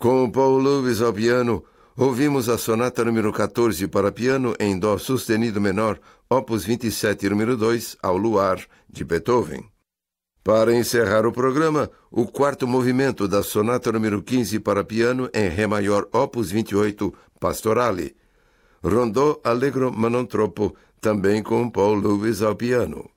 Com Paul Lewis ao piano, ouvimos a sonata número 14 para piano em dó sustenido menor, opus 27, número 2, ao luar, de Beethoven. Para encerrar o programa, o quarto movimento da sonata número 15 para piano em ré maior, opus 28, Pastorale. Rondò Allegro ma non troppo, também com Paul Lewis ao piano.